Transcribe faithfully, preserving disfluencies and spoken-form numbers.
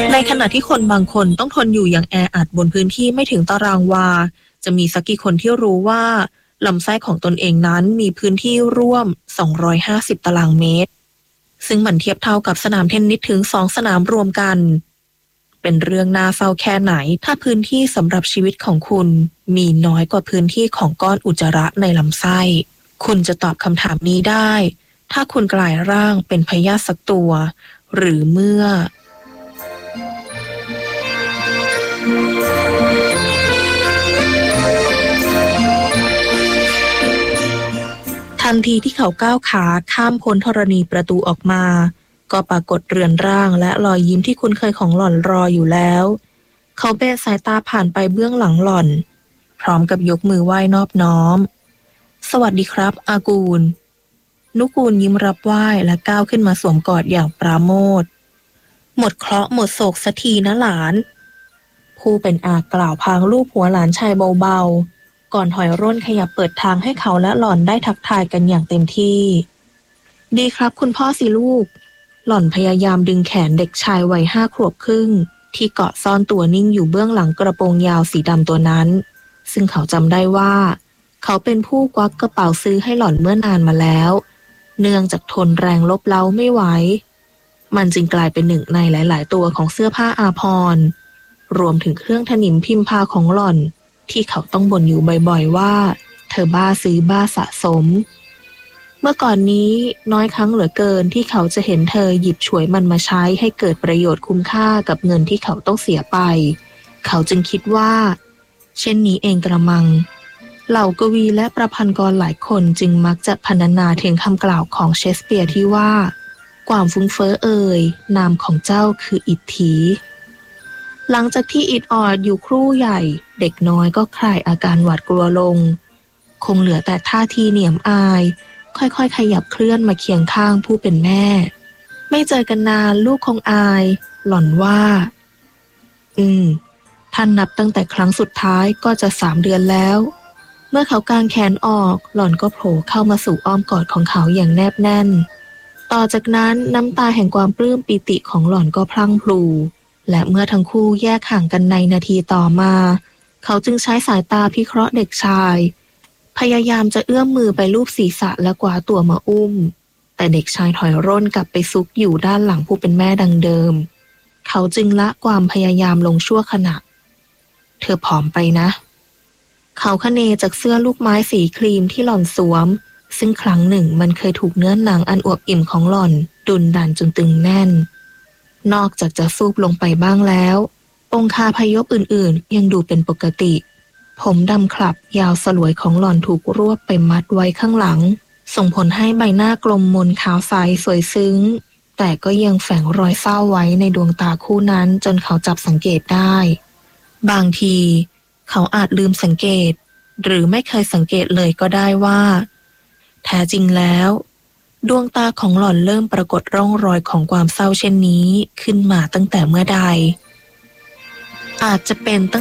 ในขณะที่คนบางคนต้องทนอยู่อย่างแออัดบนพื้นที่ไม่ถึงตารางวาจะมีสักกี่คนที่รู้ว่าลำไส้ของตนเองนั้นมีพื้นที่ร่วมสองร้อยห้าสิบตารางเมตรซึ่งมันเทียบเท่ากับสนามเทนนิสถึงสองสนามรวมกันเป็นเรื่องน่าเศร้าแค่ไหนถ้าพื้นที่สำหรับชีวิตของคุณมีน้อยกว่าพื้นที่ของก้อนอุจจาระในลำไส้คุณจะตอบคำถามนี้ได้ถ้าคุณกลายร่างเป็นพยาธิสักตัวหรือเมื่อทันทีที่เขาก้าวขาข้ามพ้นธรณีประตูออกมาก็ปรากฏเรือนร่างและรอยยิ้มที่คุ้นเคยของหล่อนรออยู่แล้วเขาเบนสายตาผ่านไปเบื้องหลังหล่อนพร้อมกับยกมือไหว้นอบน้อมสวัสดีครับอากูลนุกูลยิ้มรับไหว้และก้าวขึ้นมาสวมกอดอย่างปราโมทย์หมดเคราะห์หมดโศกสักทีนะหลานผู้เป็นอากล่าวพลางลูบหัวหลานชายเบาๆก่อนถอยร่นขยับเปิดทางให้เขาและหล่อนได้ทักทายกันอย่างเต็มที่ดีครับคุณพ่อสิลูกหล่อนพยายามดึงแขนเด็กชายวัยห้าขวบครึ่งที่เกาะซ่อนตัวนิ่งอยู่เบื้องหลังกระโปรงยาวสีดำตัวนั้นซึ่งเขาจำได้ว่าเขาเป็นผู้ควักกระเป๋าซื้อให้หล่อนเมื่อนานมาแล้วเนื่องจากทนแรงลบเล้าไม่ไหวมันจึงกลายเป็นหนึ่งในหลายๆตัวของเสื้อผ้าอาภรณ์รวมถึงเครื่องถนิมพิมพาของหล่อนที่เขาต้องบ่นอยู่บ่อยๆว่าเธอบ้าซื้อบ้าสะสมเมื่อก่อนนี้น้อยครั้งเหลือเกินที่เขาจะเห็นเธอหยิบฉวยมันมาใช้ให้เกิดประโยชน์คุ้มค่ากับเงินที่เขาต้องเสียไปเขาจึงคิดว่าเช่นนี้เองกระมังเหล่ากวีและประพันธ์กรหลายคนจึงมักจะพรรณนาถึงคำกล่าวของเชคสเปียร์ที่ว่าความฟุ้งเฟ้อเอ่ยนามของเจ้าคืออิทธิหลังจากที่อิดออดอยู่ครู่ใหญ่เด็กน้อยก็คลายอาการหวาดกลัวลงคงเหลือแต่ท่าทีเหนียมอายค่อยๆขยับเคลื่อนมาเคียงข้างผู้เป็นแม่ไม่เจอกันนานลูกคงอายหล่อนว่าอืมท่านนับตั้งแต่ครั้งสุดท้ายก็จะสามเดือนแล้วเมื่อเขากางแขนออกหล่อนก็โผล่เข้ามาสู่อ้อมกอดของเขาอย่างแนบแน่นต่อจากนั้นน้ำตาแห่งความปลื้มปิติของหล่อนก็พลั่งพลูและเมื่อทั้งคู่แยกห่างกันในนาทีต่อมาเขาจึงใช้สายตาพิเคราะห์เด็กชายพยายามจะเอื้อมมือไปลูบศีรษะและกวาดตัวมาอุ้มแต่เด็กชายถอยร่นกลับไปซุกอยู่ด้านหลังผู้เป็นแม่ดังเดิมเขาจึงละความพยายามลงชั่วขณะเธอผอมไปนะเขาคะเนจากเสื้อลูกไม้สีครีมที่หล่อนสวมซึ่งครั้งหนึ่งมันเคยถูกเนื้อหนังอันอวบอิ่มของหล่อนดุลดันจนตึงแน่นนอกจากจะซูบลงไปบ้างแล้วองคาพยพอื่นๆยังดูเป็นปกติผมดำคลับยาวสลวยของหล่อนถูกรวบไปมัดไว้ข้างหลังส่งผลให้ใบหน้ากลมมนขาวใสสวยซึ้งแต่ก็ยังแฝงรอยเศร้าไว้ในดวงตาคู่นั้นจนเขาจับสังเกตได้บางทีเขาอาจลืมสังเกตหรือไม่เคยสังเกตเลยก็ได้ว่าแท้จริงแล้วดวงตาของหล่อนเริ่มปรากฏร่องรอยของความเศร้าเช่นนี้ขึ้นมาตั้งแต่เมื่อใดอาจจะเป็นตั้ง